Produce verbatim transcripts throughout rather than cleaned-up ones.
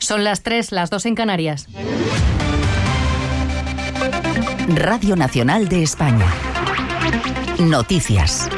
Son las tres, las dos en Canarias. Radio Nacional de España. Noticias.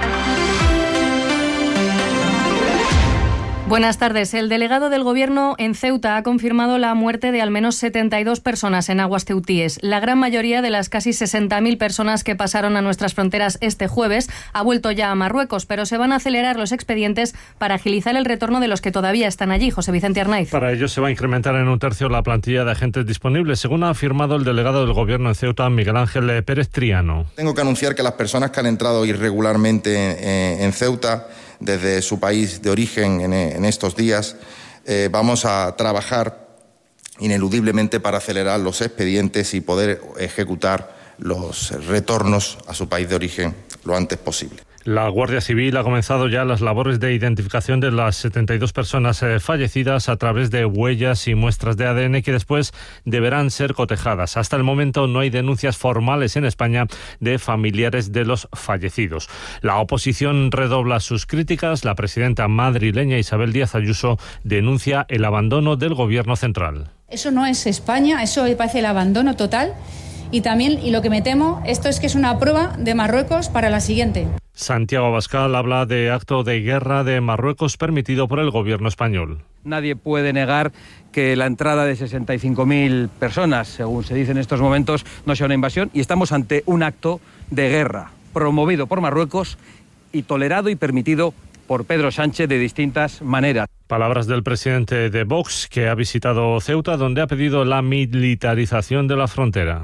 Buenas tardes. El delegado del Gobierno en Ceuta ha confirmado la muerte de al menos setenta y dos personas en aguas ceutíes. La gran mayoría de las casi sesenta mil personas que pasaron a nuestras fronteras este jueves ha vuelto ya a Marruecos, pero se van a acelerar los expedientes para agilizar el retorno de los que todavía están allí. José Vicente Arnaiz. Para ello se va a incrementar en un tercio la plantilla de agentes disponibles, según ha afirmado el delegado del Gobierno en Ceuta, Miguel Ángel Pérez Triano. Tengo que anunciar que las personas que han entrado irregularmente en Ceuta desde su país de origen en, en estos días, eh, vamos a trabajar ineludiblemente para acelerar los expedientes y poder ejecutar los retornos a su país de origen lo antes posible. La Guardia Civil ha comenzado ya las labores de identificación de las setenta y dos personas eh, fallecidas a través de huellas y muestras de A D N que después deberán ser cotejadas. Hasta el momento no hay denuncias formales en España de familiares de los fallecidos. La oposición redobla sus críticas. La presidenta madrileña Isabel Díaz Ayuso denuncia el abandono del Gobierno central. Eso no es España, eso me parece el abandono total. Y también, y lo que me temo, esto es que es una prueba de Marruecos para la siguiente. Santiago Abascal habla de acto de guerra de Marruecos permitido por el Gobierno español. Nadie puede negar que la entrada de sesenta y cinco mil personas, según se dice en estos momentos, no sea una invasión, y estamos ante un acto de guerra promovido por Marruecos y tolerado y permitido por Pedro Sánchez de distintas maneras. Palabras del presidente de Vox, que ha visitado Ceuta, donde ha pedido la militarización de la frontera.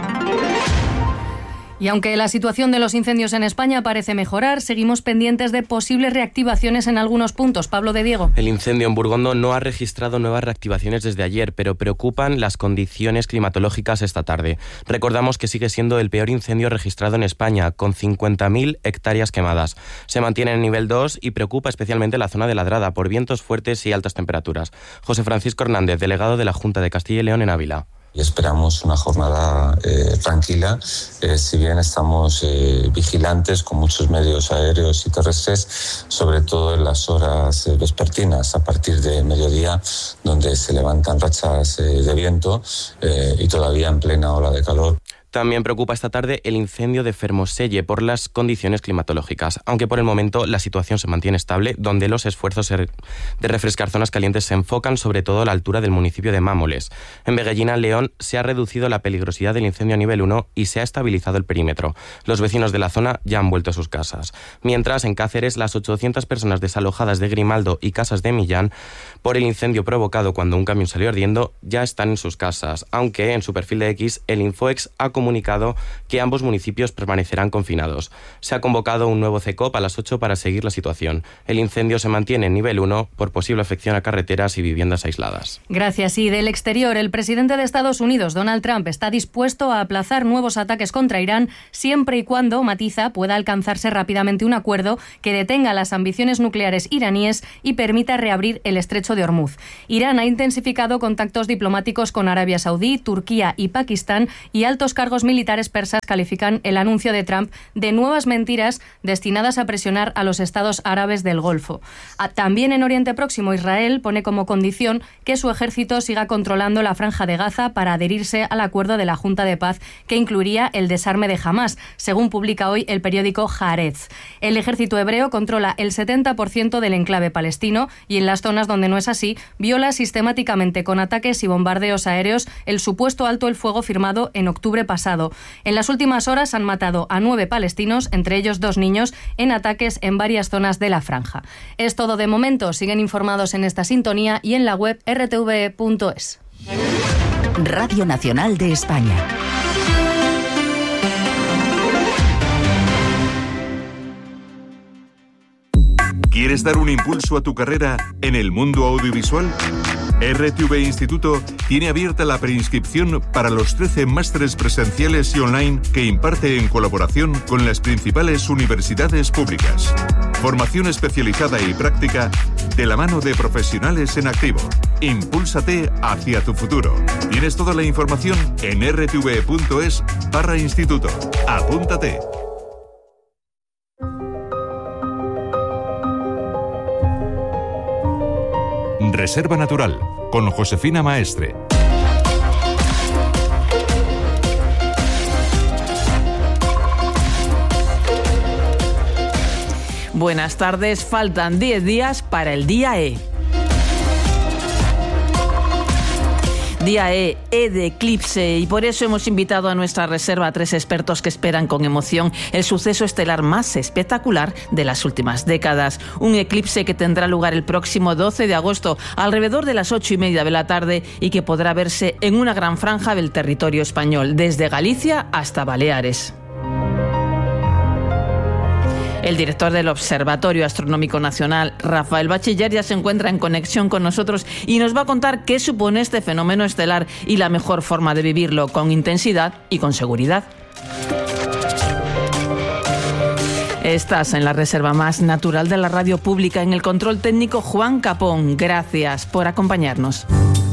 Y aunque la situación de los incendios en España parece mejorar, seguimos pendientes de posibles reactivaciones en algunos puntos. Pablo de Diego. El incendio en Burgondo no ha registrado nuevas reactivaciones desde ayer, pero preocupan las condiciones climatológicas esta tarde. Recordamos que sigue siendo el peor incendio registrado en España, con cincuenta mil hectáreas quemadas. Se mantiene en nivel dos y preocupa especialmente la zona de Ladrada por vientos fuertes y altas temperaturas. José Francisco Hernández, delegado de la Junta de Castilla y León en Ávila. Y esperamos una jornada eh, tranquila, eh, si bien estamos eh, vigilantes con muchos medios aéreos y terrestres, sobre todo en las horas eh, vespertinas, a partir de mediodía, donde se levantan rachas eh, de viento eh, y todavía en plena ola de calor. También preocupa esta tarde el incendio de Fermoselle por las condiciones climatológicas, aunque por el momento la situación se mantiene estable, donde los esfuerzos de refrescar zonas calientes se enfocan sobre todo a la altura del municipio de Mámoles. En Veguellina, León, se ha reducido la peligrosidad del incendio a nivel uno y se ha estabilizado el perímetro. Los vecinos de la zona ya han vuelto a sus casas. Mientras, en Cáceres, las ochocientas personas desalojadas de Grimaldo y Casas de Millán por el incendio provocado cuando un camión salió ardiendo ya están en sus casas, aunque en su perfil de X el Infoex ha comunicado que ambos municipios permanecerán confinados. Se ha convocado un nuevo C E C O P a las ocho para seguir la situación. El incendio se mantiene en nivel uno por posible afección a carreteras y viviendas aisladas. Gracias. Y del exterior, el presidente de Estados Unidos, Donald Trump, está dispuesto a aplazar nuevos ataques contra Irán siempre y cuando, matiza, pueda alcanzarse rápidamente un acuerdo que detenga las ambiciones nucleares iraníes y permita reabrir el estrecho de Hormuz. Irán ha intensificado contactos diplomáticos con Arabia Saudí, Turquía y Pakistán, y altos cargos militares persas califican el anuncio de Trump de nuevas mentiras destinadas a presionar a los estados árabes del Golfo. También en Oriente Próximo, Israel pone como condición que su ejército siga controlando la Franja de Gaza para adherirse al acuerdo de la Junta de Paz que incluiría el desarme de Hamás, según publica hoy el periódico Haaretz. El ejército hebreo controla el setenta por ciento del enclave palestino y en las zonas donde no es así, viola sistemáticamente con ataques y bombardeos aéreos el supuesto alto el fuego firmado en octubre pasado. En las últimas horas han matado a nueve palestinos, entre ellos dos niños, en ataques en varias zonas de la franja. Es todo de momento. Siguen informados en esta sintonía y en la web erre te ve punto es. Radio Nacional de España. ¿Quieres dar un impulso a tu carrera en el mundo audiovisual? erre te ve Instituto tiene abierta la preinscripción para los trece másteres presenciales y online que imparte en colaboración con las principales universidades públicas. Formación especializada y práctica de la mano de profesionales en activo. Impúlsate hacia tu futuro. Tienes toda la información en erre te ve punto es barra instituto. Apúntate. Reserva Natural, con Josefina Maestre. Buenas tardes, faltan diez días para el Día E. Día E, E de eclipse, y por eso hemos invitado a nuestra reserva a tres expertos que esperan con emoción el suceso estelar más espectacular de las últimas décadas. Un eclipse que tendrá lugar el próximo doce de agosto, alrededor de las ocho y media de la tarde, y que podrá verse en una gran franja del territorio español, desde Galicia hasta Baleares. El director del Observatorio Astronómico Nacional, Rafael Bachiller, ya se encuentra en conexión con nosotros y nos va a contar qué supone este fenómeno estelar y la mejor forma de vivirlo, con intensidad y con seguridad. Estás en la reserva más natural de la radio pública, en el control técnico Juan Capón. Gracias por acompañarnos.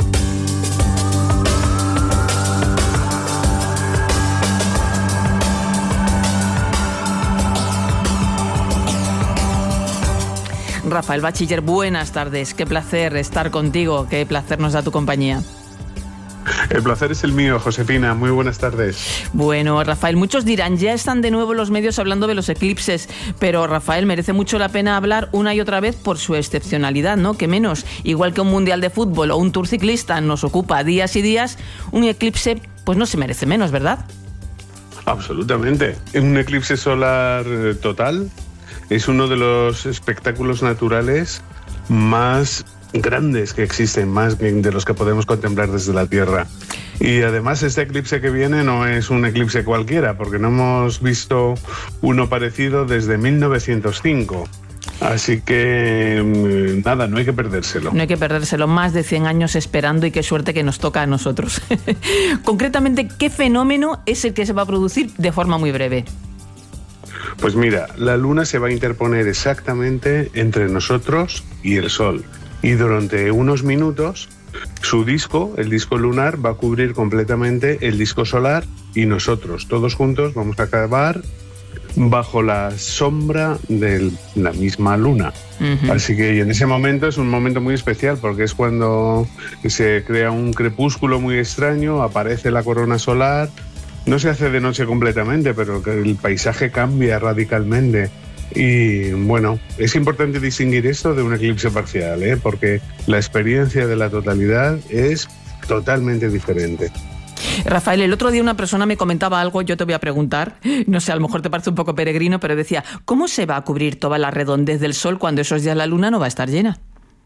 Rafael Bachiller, buenas tardes. Qué placer estar contigo, qué placer nos da tu compañía. El placer es el mío, Josefina. Muy buenas tardes. Bueno, Rafael, muchos dirán, ya están de nuevo los medios hablando de los eclipses, pero Rafael, merece mucho la pena hablar una y otra vez por su excepcionalidad, ¿no? Que menos, igual que un mundial de fútbol o un tour ciclista nos ocupa días y días, un eclipse pues no se merece menos, ¿verdad? Absolutamente. Un eclipse solar total es uno de los espectáculos naturales más grandes que existen, más de los que podemos contemplar desde la Tierra. Y además este eclipse que viene no es un eclipse cualquiera, porque no hemos visto uno parecido desde mil novecientos cinco. Así que nada, no hay que perdérselo. No hay que perdérselo, más de cien años esperando, y qué suerte que nos toca a nosotros. Concretamente, ¿qué fenómeno es el que se va a producir de forma muy breve? Pues mira, la Luna se va a interponer exactamente entre nosotros y el Sol. Y durante unos minutos, su disco, el disco lunar, va a cubrir completamente el disco solar, y nosotros, todos juntos, vamos a acabar bajo la sombra de la misma Luna. Uh-huh. Así que y en ese momento es un momento muy especial, porque es cuando se crea un crepúsculo muy extraño, aparece la corona solar. No se hace de noche completamente, pero el paisaje cambia radicalmente. Y bueno, es importante distinguir esto de un eclipse parcial, ¿eh? Porque la experiencia de la totalidad es totalmente diferente. Rafael, el otro día una persona me comentaba algo, yo te voy a preguntar, no sé, a lo mejor te parece un poco peregrino, pero decía, ¿cómo se va a cubrir toda la redondez del Sol cuando esos días la Luna no va a estar llena?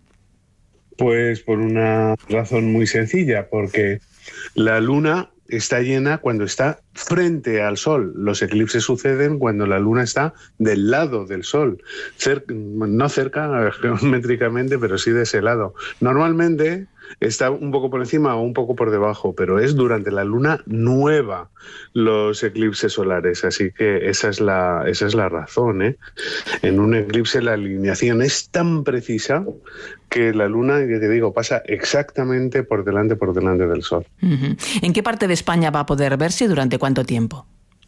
Pues por una razón muy sencilla, porque la Luna está llena cuando está frente al Sol. Los eclipses suceden cuando la Luna está del lado del Sol, Cer- no cerca geométricamente, pero sí de ese lado. Normalmente está un poco por encima o un poco por debajo, pero es durante la luna nueva los eclipses solares, así que esa es la, esa es la razón, ¿eh? En un eclipse la alineación es tan precisa que la luna, ya te digo, pasa exactamente por delante, por delante del Sol. Uh-huh. ¿En qué parte de España va a poder verse y durante cuánto tiempo?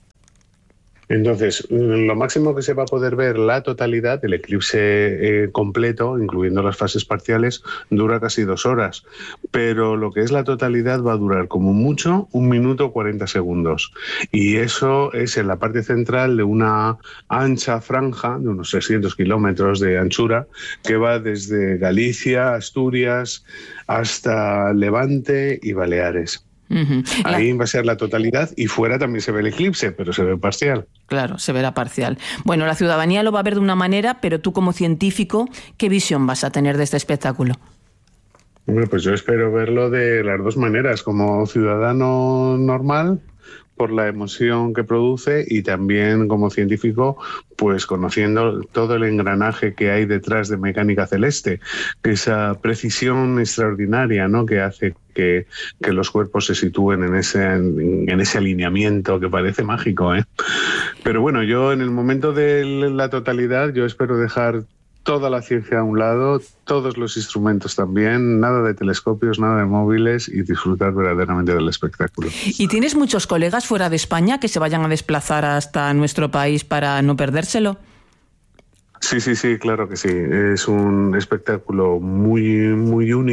Entonces, lo máximo que se va a poder ver la totalidad, el eclipse eh, completo, incluyendo las fases parciales, dura casi dos horas. Pero lo que es la totalidad va a durar como mucho un minuto cuarenta segundos. Y eso es en la parte central de una ancha franja de unos trescientos kilómetros de anchura que va desde Galicia, Asturias, hasta Levante y Baleares. Uh-huh. Ahí la... va a ser la totalidad, y fuera también se ve el eclipse, pero se ve parcial. Claro, se verá parcial. Bueno, la ciudadanía lo va a ver de una manera, pero tú como científico, ¿qué visión vas a tener de este espectáculo? Bueno, pues yo espero verlo de las dos maneras, como ciudadano normal, por la emoción que produce, y también como científico, pues conociendo todo el engranaje que hay detrás de mecánica celeste, esa precisión extraordinaria, ¿no?, que hace que, que los cuerpos se sitúen en ese, en ese alineamiento que parece mágico, ¿eh? Pero bueno, yo en el momento de la totalidad, yo espero dejar toda la ciencia a un lado, todos los instrumentos también, nada de telescopios, nada de móviles, y disfrutar verdaderamente del espectáculo. ¿Y tienes muchos colegas fuera de España que se vayan a desplazar hasta nuestro país para no perdérselo? Sí, sí, sí, claro que sí. Es un espectáculo muy, muy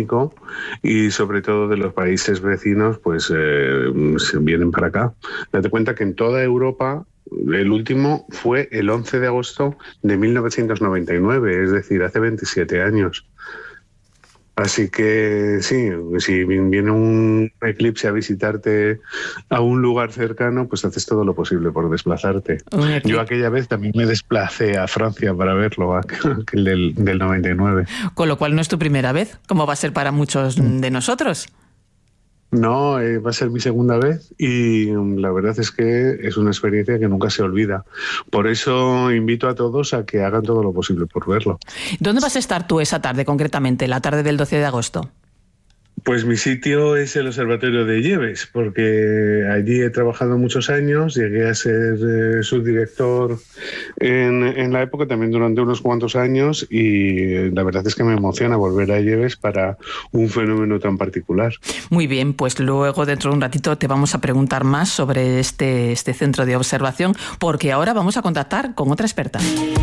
económico y sobre todo de los países vecinos, pues eh, se vienen para acá. Date cuenta que en toda Europa el último fue el once de agosto de mil novecientos noventa y nueve, es decir, hace veintisiete años. Así que sí, si viene un eclipse a visitarte a un lugar cercano, pues haces todo lo posible por desplazarte. Yo aquella vez también me desplacé a Francia para verlo, aquel del, del noventa y nueve. Con lo cual no es tu primera vez, como va a ser para muchos de nosotros. No, eh, va a ser mi segunda vez y la verdad es que es una experiencia que nunca se olvida. Por eso invito a todos a que hagan todo lo posible por verlo. ¿Dónde vas a estar tú esa tarde, concretamente, la tarde del doce de agosto? Pues mi sitio es el Observatorio de Lleves, porque allí he trabajado muchos años, llegué a ser eh, subdirector en, en la época, también durante unos cuantos años, y la verdad es que me emociona volver a Lleves para un fenómeno tan particular. Muy bien, pues luego dentro de un ratito te vamos a preguntar más sobre este, este centro de observación, porque ahora vamos a contactar con otra experta.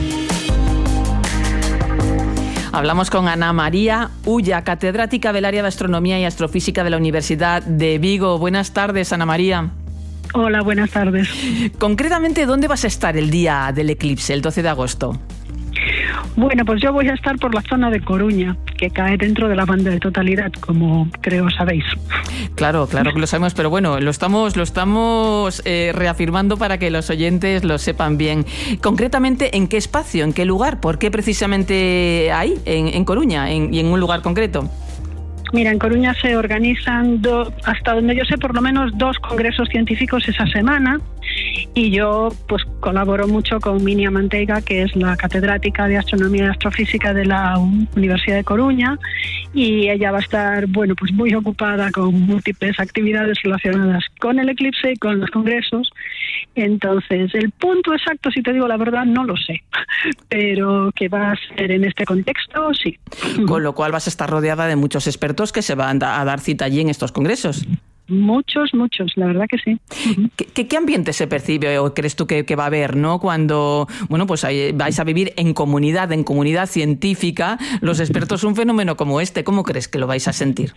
Hablamos con Ana María Ulla, catedrática del área de Astronomía y Astrofísica de la Universidad de Vigo. Buenas tardes, Ana María. Hola, buenas tardes. Concretamente, ¿dónde vas a estar el día del eclipse, el doce de agosto? Bueno, pues yo voy a estar por la zona de Coruña, que cae dentro de la banda de totalidad, como creo sabéis. Claro, claro que lo sabemos, pero bueno, lo estamos, lo estamos eh, reafirmando para que los oyentes lo sepan bien. Concretamente, ¿en qué espacio, en qué lugar? ¿Por qué precisamente ahí, en, en Coruña, en, y en un lugar concreto? Mira, en Coruña se organizan, do, hasta donde yo sé, por lo menos dos congresos científicos esa semana, y yo pues colaboro mucho con Minia Manteiga, que es la catedrática de Astronomía y Astrofísica de la Universidad de Coruña, y ella va a estar, bueno, pues muy ocupada con múltiples actividades relacionadas con el eclipse y con los congresos. Entonces, el punto exacto, si te digo la verdad, no lo sé, pero que va a ser en este contexto, sí. Con lo cual vas a estar rodeada de muchos expertos que se van a dar cita allí en estos congresos. Muchos, muchos, la verdad que sí. ¿Qué, qué, qué ambiente se percibe o crees tú que, que va a haber, ¿no? Cuando, bueno, pues ahí vais a vivir en comunidad, en comunidad científica, los expertos un fenómeno como este, ¿cómo crees que lo vais a sentir?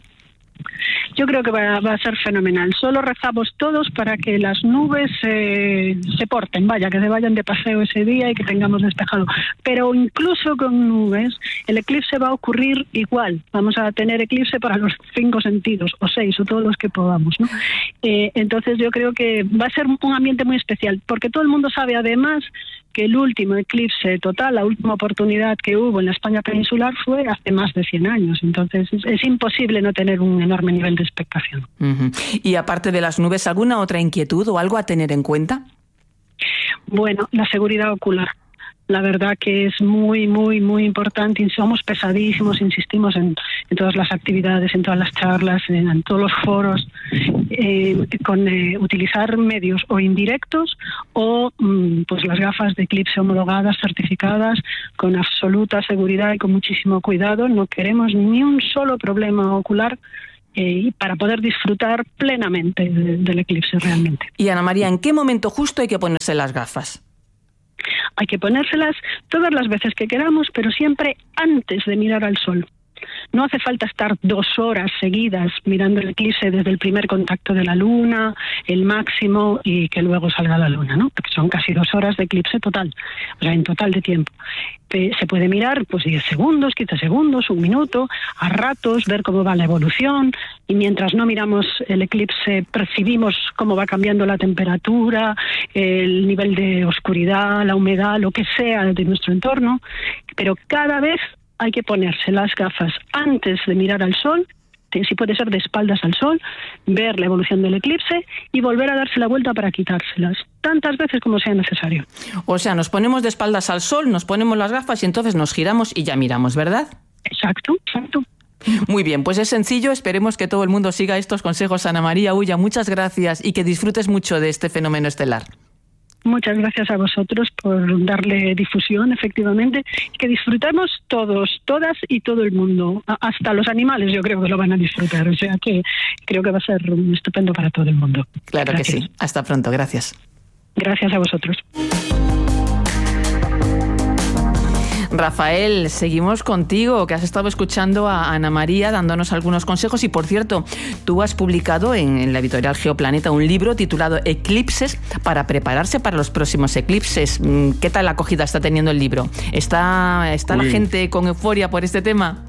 Yo creo que va, va a ser fenomenal. Solo rezamos todos para que las nubes eh, se porten, vaya, que se vayan de paseo ese día y que tengamos despejado. Pero incluso con nubes, el eclipse va a ocurrir igual. Vamos a tener eclipse para los cinco sentidos, o seis, o todos los que podamos, ¿no? Eh, entonces yo creo que va a ser un ambiente muy especial, porque todo el mundo sabe además que el último eclipse total, la última oportunidad que hubo en la España peninsular fue hace más de cien años. Entonces es, es imposible no tener un enorme nivel de expectación. Uh-huh. Y aparte de las nubes, ¿alguna otra inquietud o algo a tener en cuenta? Bueno, la seguridad ocular. La verdad que es muy, muy, muy importante. Somos pesadísimos, insistimos en, en todas las actividades, en todas las charlas, en, en todos los foros, eh, con eh, utilizar medios o indirectos o mm, pues las gafas de eclipse homologadas, certificadas, con absoluta seguridad y con muchísimo cuidado. No queremos ni un solo problema ocular eh, para poder disfrutar plenamente de, del eclipse realmente. Y Ana María, ¿en qué momento justo hay que ponerse las gafas? Hay que ponérselas todas las veces que queramos, pero siempre antes de mirar al sol. No hace falta estar dos horas seguidas mirando el eclipse desde el primer contacto de la luna, el máximo, y que luego salga la luna, ¿no? Porque son casi dos horas de eclipse total, o sea, en total de tiempo. Se puede mirar pues diez segundos, quince segundos, un minuto, a ratos, ver cómo va la evolución, y mientras no miramos el eclipse percibimos cómo va cambiando la temperatura, el nivel de oscuridad, la humedad, lo que sea de nuestro entorno, pero cada vez hay que ponerse las gafas antes de mirar al sol, si puede ser de espaldas al sol, ver la evolución del eclipse y volver a darse la vuelta para quitárselas, tantas veces como sea necesario. O sea, nos ponemos de espaldas al sol, nos ponemos las gafas y entonces nos giramos y ya miramos, ¿verdad? Exacto, exacto. Muy bien, pues es sencillo, esperemos que todo el mundo siga estos consejos. Ana María Ulla, muchas gracias y que disfrutes mucho de este fenómeno estelar. Muchas gracias a vosotros por darle difusión, efectivamente, que disfrutemos todos, todas y todo el mundo, hasta los animales yo creo que lo van a disfrutar, o sea que creo que va a ser estupendo para todo el mundo. Claro gracias. Que sí, hasta pronto, gracias. Gracias a vosotros. Rafael, seguimos contigo, que has estado escuchando a Ana María dándonos algunos consejos y, por cierto, tú has publicado en, en la editorial Geoplaneta un libro titulado Eclipses para prepararse para los próximos eclipses. ¿Qué tal la acogida está teniendo el libro? ¿Está, está la gente con euforia por este tema?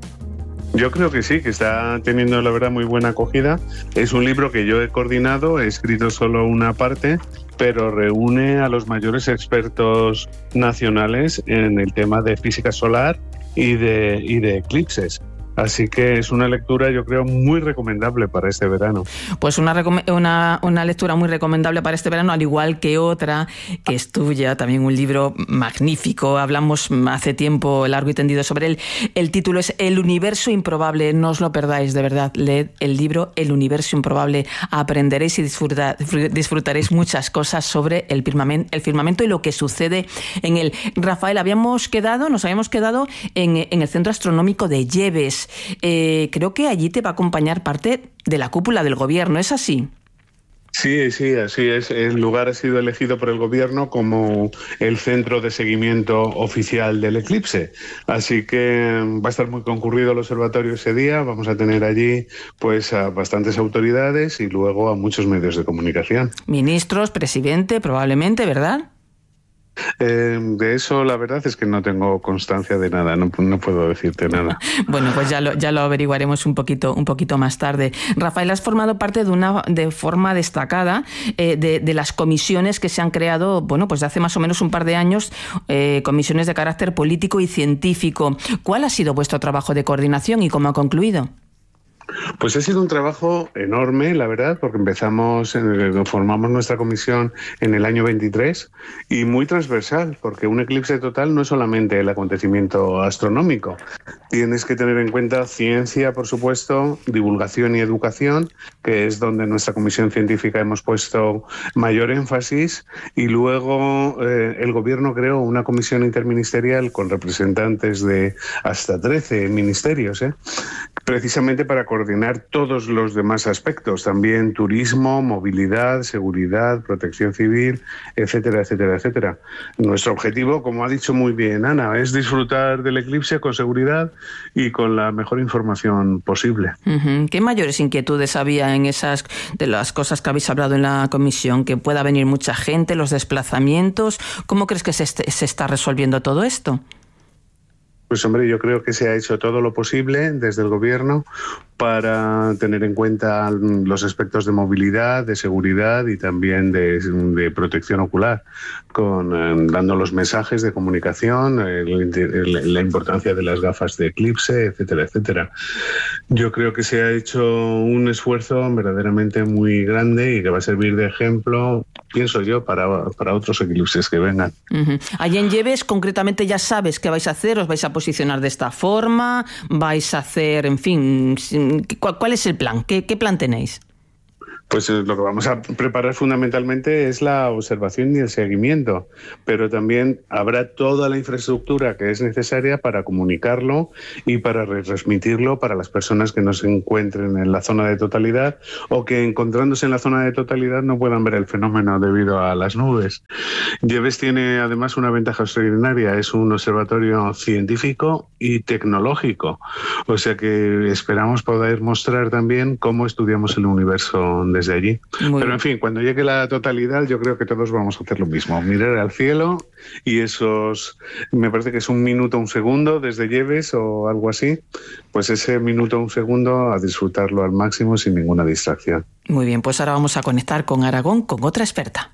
Yo creo que sí, que está teniendo la verdad muy buena acogida. Es un libro que yo he coordinado, he escrito solo una parte, pero reúne a los mayores expertos nacionales en el tema de física solar y de, y de eclipses. Así que es una lectura, yo creo, muy recomendable para este verano. Pues una, una, una lectura muy recomendable para este verano, al igual que otra que es tuya, también un libro magnífico. Hablamos hace tiempo largo y tendido sobre él. El título es El universo improbable. No os lo perdáis, de verdad. Leed el libro El universo improbable. Aprenderéis y disfrutar, disfrutaréis muchas cosas sobre el firmamento, el firmamento y lo que sucede en él. Rafael, habíamos quedado, nos habíamos quedado en, en el Centro Astronómico de Yebes. Eh, creo que allí te va a acompañar parte de la cúpula del gobierno, ¿es así? Sí, sí, así es. El lugar ha sido elegido por el gobierno como el centro de seguimiento oficial del eclipse. Así que va a estar muy concurrido el observatorio ese día. Vamos a tener allí pues a bastantes autoridades y luego a muchos medios de comunicación. Ministros, presidente, probablemente, ¿verdad? Eh, de eso la verdad es que no tengo constancia de nada, no, no puedo decirte nada. Bueno, pues ya lo, ya lo averiguaremos un poquito, un poquito más tarde. Rafael, has formado parte de una de forma destacada eh, de, de las comisiones que se han creado, bueno, pues de hace más o menos un par de años, eh, comisiones de carácter político y científico. ¿Cuál ha sido vuestro trabajo de coordinación y cómo ha concluido? Pues ha sido un trabajo enorme, la verdad, porque empezamos, en, formamos nuestra comisión en el año veintitrés y muy transversal, porque un eclipse total no es solamente el acontecimiento astronómico. Tienes que tener en cuenta ciencia, por supuesto, divulgación y educación, que es donde en nuestra comisión científica hemos puesto mayor énfasis, y luego eh, el gobierno creó una comisión interministerial con representantes de hasta trece ministerios, ¿eh? precisamente para coordinar todos los demás aspectos, también turismo, movilidad, seguridad, protección civil, etcétera, etcétera, etcétera. Nuestro objetivo, como ha dicho muy bien Ana, es disfrutar del eclipse con seguridad y con la mejor información posible. Uh-huh. ¿Qué mayores inquietudes había en esas de las cosas que habéis hablado en la comisión? ¿Que pueda venir mucha gente, los desplazamientos? ¿Cómo crees que se, est- se está resolviendo todo esto? Pues hombre, yo creo que se ha hecho todo lo posible desde el gobierno para tener en cuenta los aspectos de movilidad, de seguridad y también de, de protección ocular, con, eh, dando los mensajes de comunicación, eh, la importancia de las gafas de eclipse, etcétera, etcétera. Yo creo que se ha hecho un esfuerzo verdaderamente muy grande y que va a servir de ejemplo, pienso yo, para, para otros eclipses que vengan. Uh-huh. Allí en Yebes, concretamente, ya sabes qué vais a hacer, os vais a posicionar de esta forma, vais a hacer, en fin, ¿cuál, cuál es el plan? ¿Qué, qué plan tenéis? Pues lo que vamos a preparar fundamentalmente es la observación y el seguimiento, pero también habrá toda la infraestructura que es necesaria para comunicarlo y para retransmitirlo para las personas que no se encuentren en la zona de totalidad o que encontrándose en la zona de totalidad no puedan ver el fenómeno debido a las nubes. Yebes tiene además una ventaja extraordinaria, es un observatorio científico y tecnológico, o sea que esperamos poder mostrar también cómo estudiamos el universo de desde allí. Muy Pero en fin, cuando llegue la totalidad yo creo que todos vamos a hacer lo mismo, mirar al cielo y esos, me parece que es un minuto, un segundo desde Yebes o algo así, pues ese minuto, un segundo a disfrutarlo al máximo sin ninguna distracción. Muy bien, pues ahora vamos a conectar con Aragón con otra experta.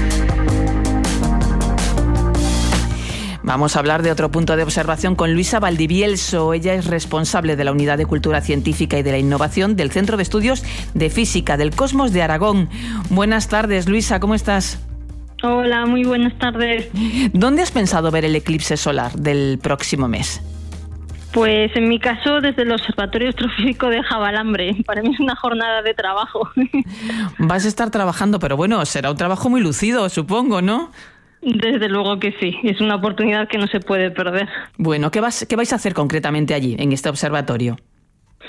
Vamos a hablar de otro punto de observación con Luisa Valdivielso. Ella es responsable de la Unidad de Cultura Científica y de la Innovación del Centro de Estudios de Física del Cosmos de Aragón. Buenas tardes, Luisa, ¿cómo estás? Hola, muy buenas tardes. ¿Dónde has pensado ver el eclipse solar del próximo mes? Pues en mi caso desde el Observatorio Astrofísico de Javalambre. Para mí es una jornada de trabajo. Vas a estar trabajando, pero bueno, será un trabajo muy lucido, supongo, ¿no? Desde luego que sí, es una oportunidad que no se puede perder. Bueno, ¿qué, vas, qué vais a hacer concretamente allí, en este observatorio?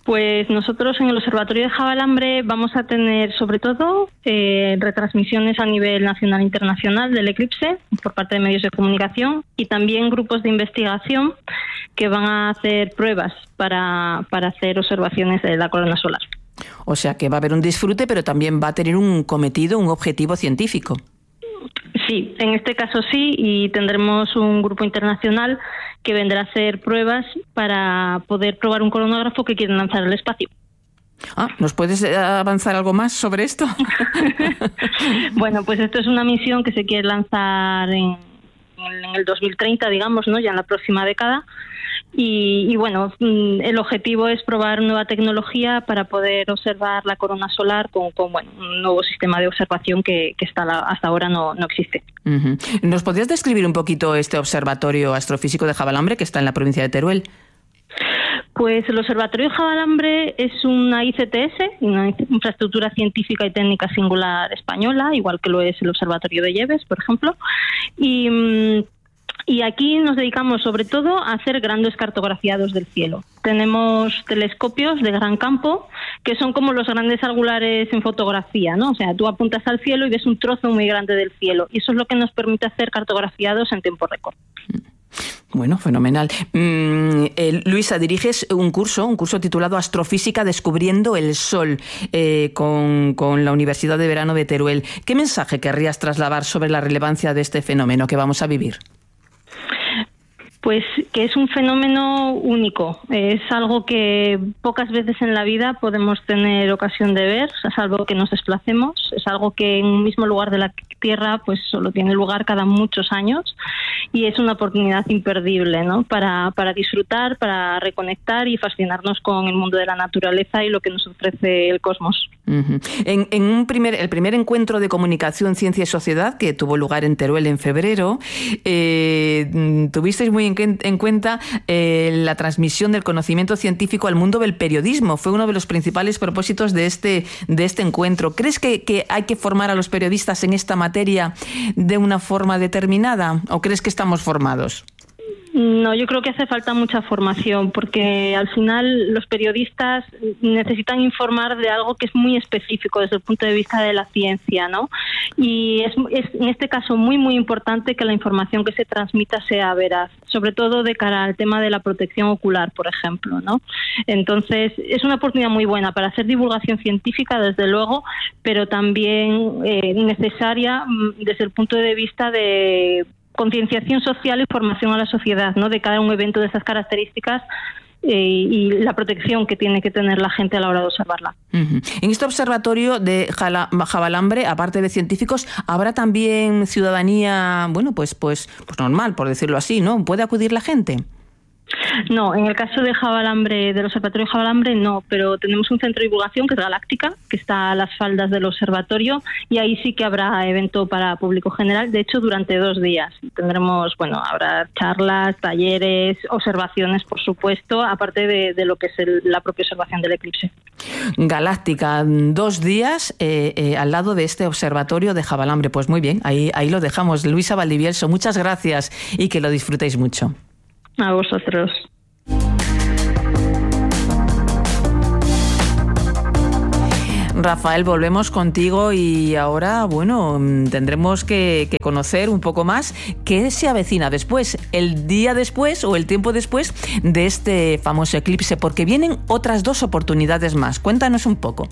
Pues nosotros en el Observatorio de Javalambre vamos a tener sobre todo eh, retransmisiones a nivel nacional e internacional del eclipse por parte de medios de comunicación y también grupos de investigación que van a hacer pruebas para, para hacer observaciones de la corona solar. O sea que va a haber un disfrute, pero también va a tener un cometido, un objetivo científico. Sí, en este caso sí, y tendremos un grupo internacional que vendrá a hacer pruebas para poder probar un coronógrafo que quieren lanzar al espacio. Ah, ¿nos puedes avanzar algo más sobre esto? Bueno, pues esto es una misión que se quiere lanzar en, en el dos mil treinta, digamos, ¿no? Ya en la próxima década. Y, y bueno, el objetivo es probar nueva tecnología para poder observar la corona solar con, con bueno, un nuevo sistema de observación que, que hasta, la, hasta ahora no, no existe. Uh-huh. ¿Nos podrías describir un poquito este observatorio astrofísico de Javalambre que está en la provincia de Teruel? Pues el Observatorio de Javalambre es una I C T S, una infraestructura científica y técnica singular española, igual que lo es el Observatorio de Lleves, por ejemplo. Y... Y aquí nos dedicamos sobre todo a hacer grandes cartografiados del cielo. Tenemos telescopios de gran campo que son como los grandes angulares en fotografía, ¿no? O sea, tú apuntas al cielo y ves un trozo muy grande del cielo. Y eso es lo que nos permite hacer cartografiados en tiempo récord. Bueno, fenomenal. Mm, eh, Luisa, diriges un curso, un curso titulado Astrofísica Descubriendo el Sol eh, con, con la Universidad de Verano de Teruel. ¿Qué mensaje querrías trasladar sobre la relevancia de este fenómeno que vamos a vivir? Pues que es un fenómeno único, es algo que pocas veces en la vida podemos tener ocasión de ver, salvo que nos desplacemos, es algo que en un mismo lugar de la Tierra pues solo tiene lugar cada muchos años y es una oportunidad imperdible, ¿no? Para, para disfrutar, para reconectar y fascinarnos con el mundo de la naturaleza y lo que nos ofrece el cosmos. Uh-huh. En, en un primer, el primer encuentro de comunicación, ciencia y sociedad que tuvo lugar en Teruel en febrero, eh, tuvisteis muy en, en cuenta eh, la transmisión del conocimiento científico al mundo del periodismo. Fue uno de los principales propósitos de este, de este encuentro. ¿Crees que, que hay que formar a los periodistas en esta materia de una forma determinada o crees que estamos formados? No, yo creo que hace falta mucha formación porque al final los periodistas necesitan informar de algo que es muy específico desde el punto de vista de la ciencia, ¿no? Y es, es en este caso muy, muy importante que la información que se transmita sea veraz, sobre todo de cara al tema de la protección ocular, por ejemplo, ¿no? Entonces, es una oportunidad muy buena para hacer divulgación científica, desde luego, pero también eh, necesaria desde el punto de vista de concienciación social y formación a la sociedad, ¿no? De cada un evento de estas características eh, y la protección que tiene que tener la gente a la hora de observarla. Uh-huh. En este observatorio de Javalambre, aparte de científicos, habrá también ciudadanía, bueno, pues, pues, pues normal, por decirlo así, ¿no? ¿Puede acudir la gente? No, en el caso de Javalambre, del Observatorio de Javalambre, no, pero tenemos un centro de divulgación que es Galáctica, que está a las faldas del observatorio, y ahí sí que habrá evento para público general, de hecho durante dos días. Tendremos, bueno, habrá charlas, talleres, observaciones, por supuesto, aparte de, de lo que es el, la propia observación del eclipse. Galáctica, dos días eh, eh, al lado de este observatorio de Javalambre. Pues muy bien, ahí, ahí lo dejamos. Luisa Valdivielso, muchas gracias y que lo disfrutéis mucho. A vosotros. Rafael, volvemos contigo y ahora, bueno, tendremos que, que conocer un poco más qué se avecina después, el día después o el tiempo después de este famoso eclipse, porque vienen otras dos oportunidades más. Cuéntanos un poco.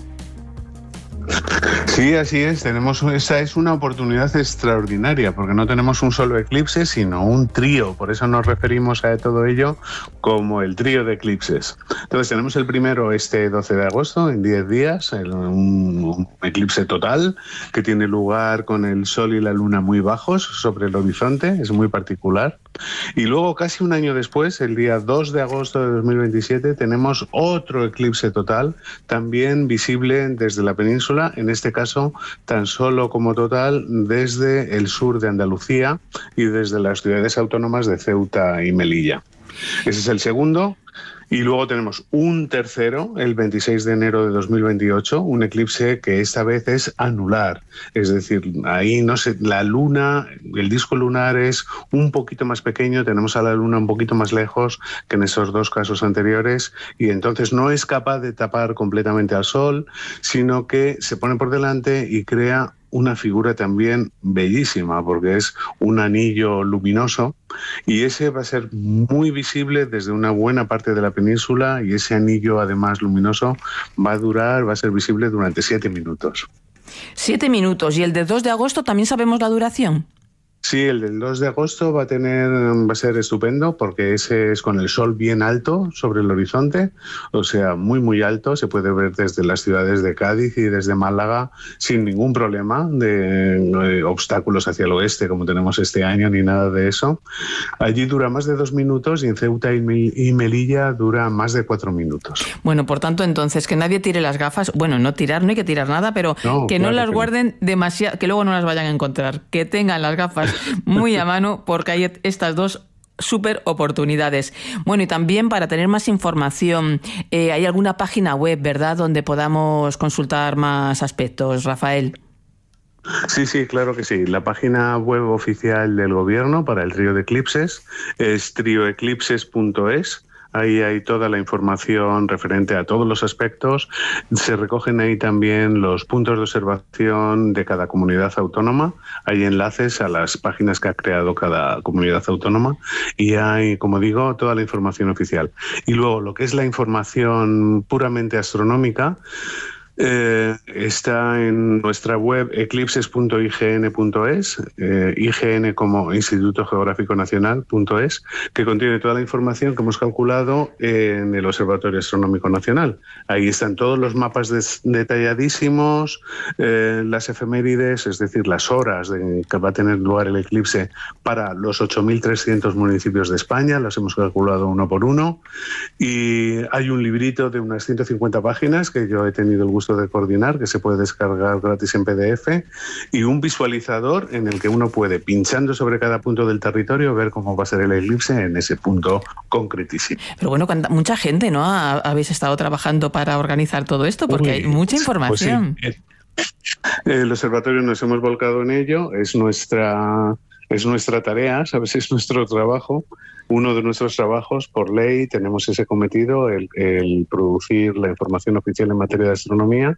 Sí, así es. Tenemos esa es una oportunidad extraordinaria porque no tenemos un solo eclipse, sino un trío. Por eso nos referimos a todo ello como el trío de eclipses. Entonces tenemos el primero este doce de agosto, en diez días, el, un, un eclipse total que tiene lugar con el Sol y la Luna muy bajos sobre el horizonte. Es muy particular. Y luego, casi un año después, el día dos de agosto de dos mil veintisiete, tenemos otro eclipse total, también visible desde la península, en este caso tan solo como total desde el sur de Andalucía y desde las ciudades autónomas de Ceuta y Melilla. Ese es el segundo. Y luego tenemos un tercero, el veintiséis de enero de dos mil veintiocho, un eclipse que esta vez es anular. Es decir, ahí no sé, la luna, el disco lunar es un poquito más pequeño, tenemos a la luna un poquito más lejos que en esos dos casos anteriores, y entonces no es capaz de tapar completamente al Sol, sino que se pone por delante y crea una figura también bellísima, porque es un anillo luminoso, y ese va a ser muy visible desde una buena parte de la península, y ese anillo además luminoso va a durar, va a ser visible durante siete minutos. Siete minutos. ¿Y el de dos de agosto también sabemos la duración? Sí, el del dos de agosto va a tener, va a ser estupendo, porque ese es con el sol bien alto sobre el horizonte, o sea, muy muy alto, se puede ver desde las ciudades de Cádiz y desde Málaga sin ningún problema de, de obstáculos hacia el oeste como tenemos este año, ni nada de eso. Allí dura más de dos minutos y en Ceuta y Melilla dura más de cuatro minutos. Bueno, por tanto, entonces, que nadie tire las gafas, bueno, no tirar, no hay que tirar nada, pero no, que claro no las que guarden no. demasiado, que luego no las vayan a encontrar, que tengan las gafas muy a mano, porque hay estas dos súper oportunidades. Bueno, y también para tener más información, eh, hay alguna página web, ¿verdad?, donde podamos consultar más aspectos, Rafael. Sí, sí, claro que sí. La página web oficial del gobierno para el trío de eclipses es trioeclipses punto es. Ahí hay toda la información referente a todos los aspectos. Se recogen ahí también los puntos de observación de cada comunidad autónoma. Hay enlaces a las páginas que ha creado cada comunidad autónoma y hay, como digo, toda la información oficial. Y luego, lo que es la información puramente astronómica, Eh, está en nuestra web eclipses punto i ge ene punto es, eh, I G N como Instituto Geográfico Nacional punto es, que contiene toda la información que hemos calculado en el Observatorio Astronómico Nacional. Ahí están todos los mapas des- detalladísimos, eh, las efemérides, es decir, las horas de que va a tener lugar el eclipse para los ocho mil trescientos municipios de España, los hemos calculado uno por uno, y hay un librito de unas ciento cincuenta páginas que yo he tenido el gusto de coordinar, que se puede descargar gratis en P D F, y un visualizador en el que uno puede, pinchando sobre cada punto del territorio, ver cómo va a ser el eclipse en ese punto concretísimo. Pero bueno, mucha gente, ¿no?, habéis estado trabajando para organizar todo esto, porque Uy, hay mucha información. Pues sí. El observatorio nos hemos volcado en ello, es nuestra, es nuestra tarea, ¿sabes? Es nuestro trabajo. Uno de nuestros trabajos, por ley, tenemos ese cometido, el, el producir la información oficial en materia de astronomía.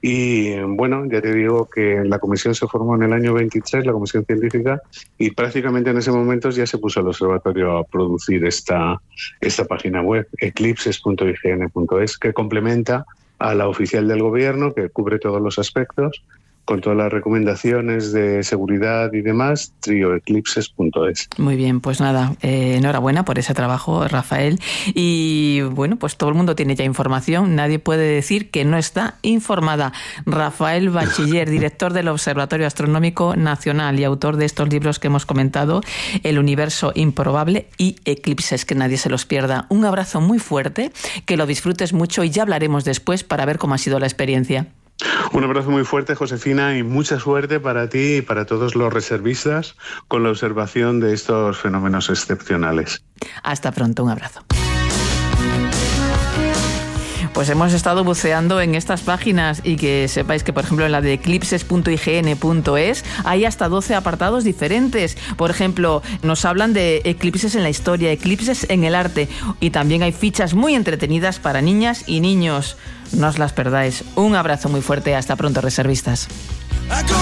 Y bueno, ya te digo que la comisión se formó en el año veintitrés, la comisión científica, y prácticamente en ese momento ya se puso el observatorio a producir esta, esta página web, eclipses punto i ge ene punto es, que complementa a la oficial del gobierno, que cubre todos los aspectos, con todas las recomendaciones de seguridad y demás, trioeclipses punto es. Muy bien, pues nada, eh, enhorabuena por ese trabajo, Rafael. Y bueno, pues todo el mundo tiene ya información, nadie puede decir que no está informada. Rafael Bachiller, director del Observatorio Astronómico Nacional y autor de estos libros que hemos comentado, El universo improbable y Eclipses, que nadie se los pierda. Un abrazo muy fuerte, que lo disfrutes mucho y ya hablaremos después para ver cómo ha sido la experiencia. Un abrazo muy fuerte, Josefina, y mucha suerte para ti y para todos los reservistas con la observación de estos fenómenos excepcionales. Hasta pronto, un abrazo. Pues hemos estado buceando en estas páginas y que sepáis que, por ejemplo, en la de eclipses punto i ge ene punto es hay hasta doce apartados diferentes. Por ejemplo, nos hablan de eclipses en la historia, eclipses en el arte, y también hay fichas muy entretenidas para niñas y niños. No os las perdáis. Un abrazo muy fuerte. Hasta pronto, reservistas.